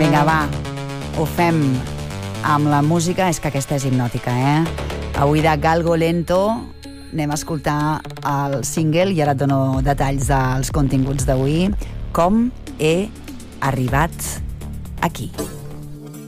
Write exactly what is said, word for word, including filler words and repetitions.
Vinga, va, ho fem amb la música, és que aquesta és hipnòtica, eh? Avui de Galgo Lento anem a escoltar el single i ara et dono detalls dels continguts d'avui. Com he arribat aquí.